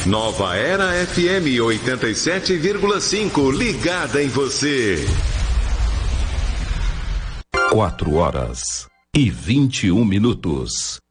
Nova Era FM 87,5, ligada em você. 4 horas e 21 minutos.